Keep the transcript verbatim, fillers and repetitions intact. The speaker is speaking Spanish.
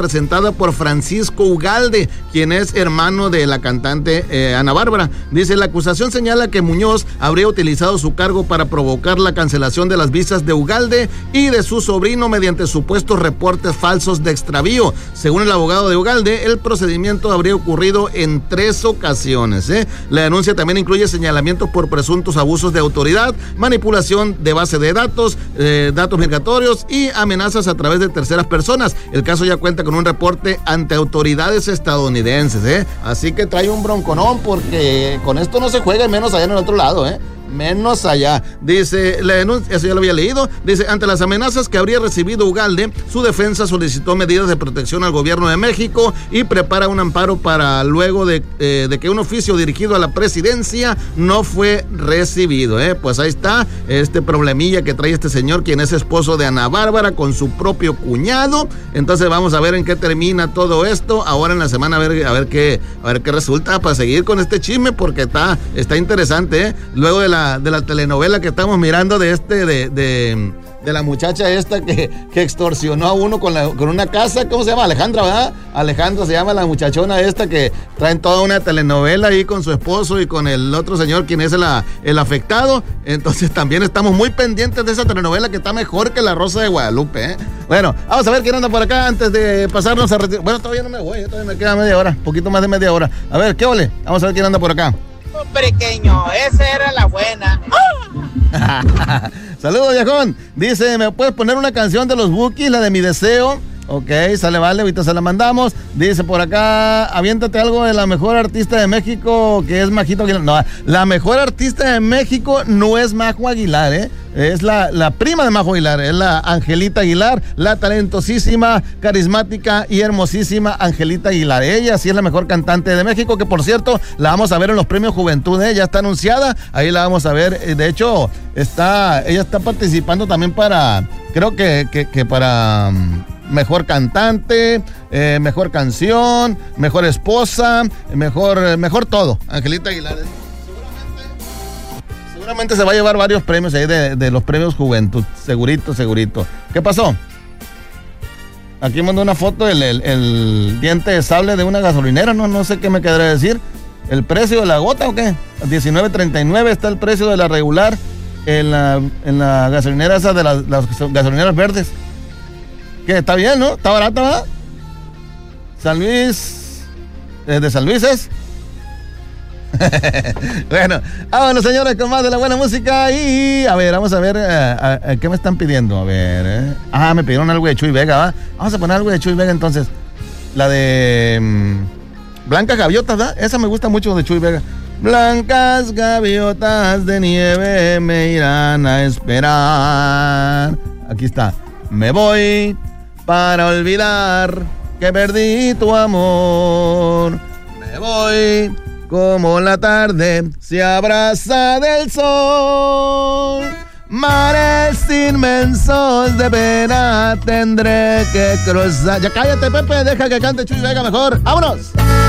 presentada por Francisco Ugalde, quien es hermano de la cantante eh, Ana Bárbara. Dice, la acusación señala que Muñoz habría utilizado su cargo para provocar la cancelación de las visas de Ugalde y de su sobrino mediante supuestos reportes falsos de extravío. Según el abogado de Ugalde, el procedimiento habría ocurrido en tres ocasiones. ¿eh? La denuncia también incluye señalamientos por presuntos abusos de autoridad, manipulación de base de datos, eh, datos migratorios y amenazas a través de terceras personas. El caso ya cuenta con un reporte ante autoridades estadounidenses, ¿eh? Así que trae un bronconón porque con esto no se juega, menos allá en el otro lado, ¿eh? Menos allá. Dice, la denuncia, eso ya lo había leído, dice, ante las amenazas que habría recibido Ugalde, su defensa solicitó medidas de protección al gobierno de México y prepara un amparo para luego de, eh, de que un oficio dirigido a la presidencia no fue recibido, ¿eh? Pues ahí está este problemilla que trae este señor, quien es esposo de Ana Bárbara, con su propio cuñado. Entonces vamos a ver en qué termina todo esto ahora en la semana, a ver, a ver qué, a ver qué resulta para seguir con este chisme, porque está, está interesante, ¿eh? Luego de la de la telenovela que estamos mirando de este, de, de, de la muchacha esta que, que extorsionó a uno con, la, con una casa, ¿cómo se llama? Alejandra, ¿verdad? Alejandra se llama la muchachona esta que traen toda una telenovela ahí con su esposo y con el otro señor, quien es el, el afectado. Entonces también estamos muy pendientes de esa telenovela que está mejor que La Rosa de Guadalupe, ¿eh? Bueno, vamos a ver quién anda por acá antes de pasarnos a retirar. Bueno, todavía no me voy, todavía me queda media hora, poquito más de media hora. A ver, ¿qué ole? Vamos a ver quién anda por acá. Pequeño, esa era la buena. Saludos, viejón. Dice, ¿me puedes poner una canción de los Bukis, la de Mi Deseo? Ok, sale, vale, ahorita se la mandamos. Dice por acá, aviéntate algo de la mejor artista de México, que es Majito Aguilar. No, la mejor artista de México no es Majo Aguilar, ¿eh? Es la, la prima de Majo Aguilar, es la Angelita Aguilar, la talentosísima, carismática y hermosísima Angelita Aguilar. Ella sí es la mejor cantante de México, que por cierto, la vamos a ver en los premios Juventud, ¿eh? Ya está anunciada, ahí la vamos a ver. De hecho, está, ella está participando también para, creo que, que, que para... mejor cantante, eh, mejor canción, mejor esposa, mejor, mejor todo. Angelita Aguilar. Seguramente, seguramente se va a llevar varios premios ahí de, de los premios Juventud. Segurito, segurito. ¿Qué pasó? Aquí mandó una foto del el, el diente de sable de una gasolinera. No, no sé qué me quedará decir. ¿El precio de la gota o qué? diecinueve treinta y nueve está el precio de la regular en la, en la gasolinera esa de las, las gasolineras verdes. ¿Qué? ¿Está bien, no? ¿Está barata, va? San Luis... ¿Eh, ¿De San Luis es? Bueno, vámonos, señores, con más de la buena música. Y, a ver, vamos a ver... A, a, ¿qué me están pidiendo? A ver... Eh. Ah, me pidieron algo de Chuy Vega, ¿va? Vamos a poner algo de Chuy Vega, entonces. La de... Um, Blancas Gaviotas, ¿verdad? Esa me gusta mucho de Chuy Vega. Blancas gaviotas de nieve me irán a esperar. Aquí está. Me voy para olvidar que perdí tu amor. Me voy como la tarde se abraza del sol. Mares inmensos de pena tendré que cruzar. Ya cállate, Pepe, deja que cante Chuy Vega mejor. ¡Vámonos!